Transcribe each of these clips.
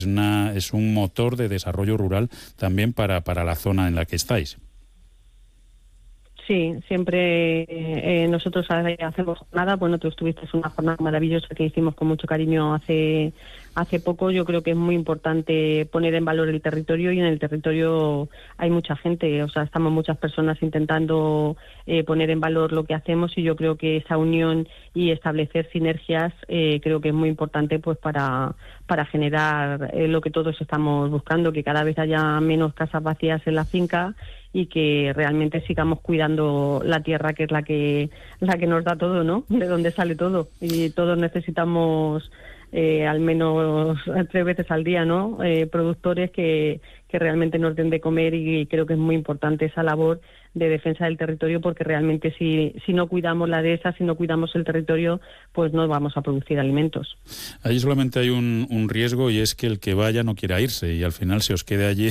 es un motor de desarrollo rural también para la zona en la que estáis. Sí, siempre nosotros hacemos jornada. Bueno, tú estuviste una jornada maravillosa que hicimos con mucho cariño hace poco. Yo creo que es muy importante poner en valor el territorio, y en el territorio hay mucha gente, o sea, estamos muchas personas intentando poner en valor lo que hacemos, y yo creo que esa unión y establecer sinergias creo que es muy importante, pues para generar lo que todos estamos buscando, que cada vez haya menos casas vacías en la finca y que realmente sigamos cuidando la tierra, que es la que nos da todo, ¿no? De donde sale todo, y todos necesitamos al menos 3 veces al día, ¿no? Productores que realmente nos den de comer, y creo que es muy importante esa labor de defensa del territorio, porque realmente si no cuidamos la dehesa, si no cuidamos el territorio, pues no vamos a producir alimentos. Allí solamente hay un riesgo, y es que el que vaya no quiera irse y al final se os quede allí.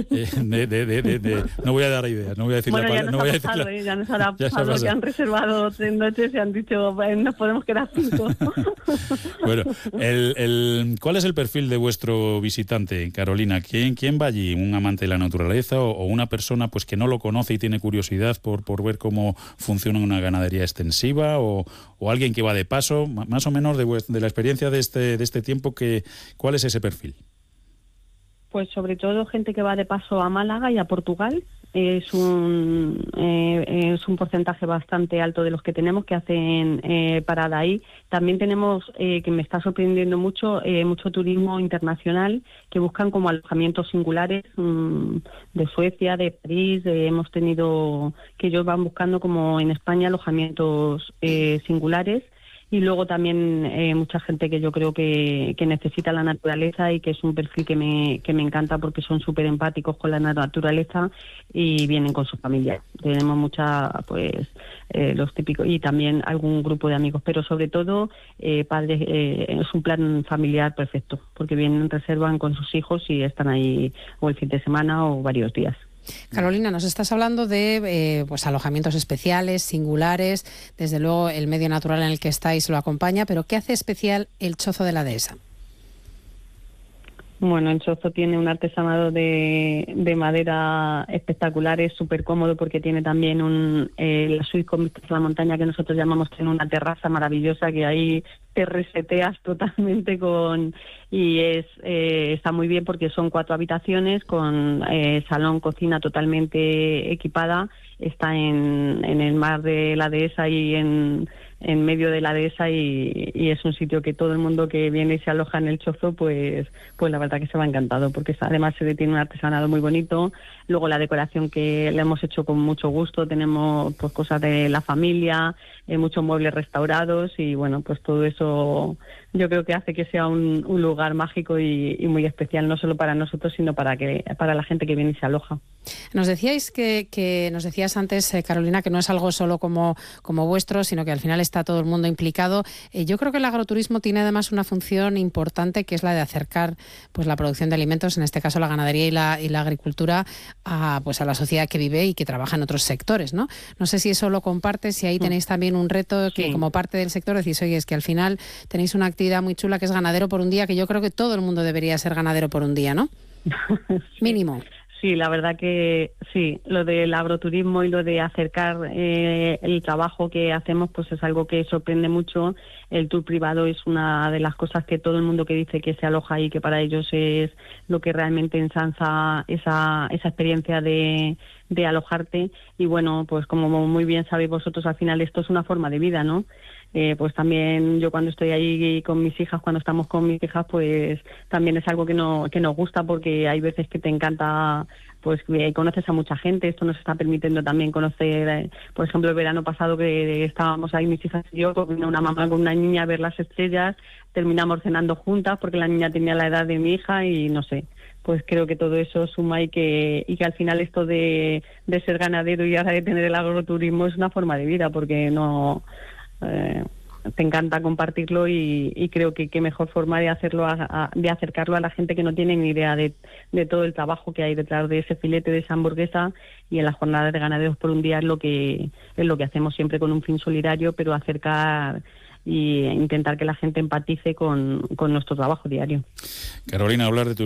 No voy a dar ideas, no voy a decir bueno, la palabra. Ya nos ha pasado que han reservado 3 noches y han dicho, bueno, nos podemos quedar 5. Bueno, ¿cuál es el perfil de vuestro visitante, Carolina? ¿Quién va allí? ¿Un amante de la naturaleza o una persona pues que no lo conoce y tiene curiosidad por ver cómo funciona una ganadería extensiva, o alguien que va de paso? Más o menos de la experiencia de este tiempo, ¿cuál es ese perfil? Pues sobre todo gente que va de paso a Málaga y a Portugal. Es un porcentaje bastante alto de los que tenemos que hacen parada ahí. También tenemos, que me está sorprendiendo mucho turismo internacional, que buscan como alojamientos singulares de Suecia, de París. Hemos tenido que ellos van buscando, como en España, alojamientos singulares. Y luego también mucha gente que yo creo que necesita la naturaleza, y que es un perfil que me encanta, porque son súper empáticos con la naturaleza y vienen con sus familias. Tenemos los típicos, y también algún grupo de amigos, pero sobre todo padres. Es un plan familiar perfecto, porque vienen, reservan con sus hijos y están ahí o el fin de semana o varios días. Carolina, nos estás hablando de alojamientos especiales, singulares. Desde luego el medio natural en el que estáis lo acompaña, pero ¿qué hace especial el Chozo de la Dehesa? Bueno, el Chozo tiene un artesanado de madera espectacular, es súper cómodo, porque tiene también la suite con vistas a la montaña, que nosotros llamamos, tiene una terraza maravillosa que ahí te reseteas totalmente y está muy bien, porque son 4 habitaciones con salón, cocina totalmente equipada. Está en el mar de la Dehesa y en medio de la Dehesa, y es un sitio que todo el mundo que viene y se aloja en el Chozo, pues la verdad que se va encantado, porque además se tiene un artesanado muy bonito. Luego la decoración que le hemos hecho con mucho gusto, tenemos pues cosas de la familia, muchos muebles restaurados, y bueno, pues todo eso yo creo que hace que sea un lugar mágico y muy especial, no solo para nosotros, sino para la gente que viene y se aloja. Nos decías antes, Carolina, que no es algo solo como vuestro, sino que al final está todo el mundo implicado. Yo creo que el agroturismo tiene además una función importante, que es la de acercar pues la producción de alimentos, en este caso la ganadería y la agricultura, a la sociedad que vive y que trabaja en otros sectores, ¿no? No sé si eso lo compartes, si ahí tenéis también un reto, que como parte del sector decís, oye, es que al final tenéis una actividad muy chula que es ganadero por un día, que yo creo que todo el mundo debería ser ganadero por un día, ¿no? Mínimo. Sí, la verdad que sí, lo del agroturismo y lo de acercar el trabajo que hacemos, pues es algo que sorprende mucho. El tour privado es una de las cosas que todo el mundo que dice que se aloja ahí, que para ellos es lo que realmente ensanza esa experiencia de alojarte. Y bueno, pues como muy bien sabéis vosotros, al final esto es una forma de vida, ¿no? Pues también yo cuando estoy ahí con mis hijas, cuando estamos con mis hijas, pues también es algo que nos gusta, porque hay veces que te encanta, pues conoces a mucha gente. Esto nos está permitiendo también conocer, por ejemplo, el verano pasado que estábamos ahí mis hijas y yo, con una mamá con una niña, a ver las estrellas, terminamos cenando juntas porque la niña tenía la edad de mi hija, y no sé, pues creo que todo eso suma, y que al final esto de ser ganadero y ahora de tener el agroturismo es una forma de vida, porque no... te encanta compartirlo, y creo que qué mejor forma de hacerlo, de acercarlo a la gente que no tiene ni idea de todo el trabajo que hay detrás de ese filete, de esa hamburguesa. Y en las jornadas de ganaderos por un día es lo que hacemos, siempre con un fin solidario, pero acercar y intentar que la gente empatice con nuestro trabajo diario. Carolina, hablar de tus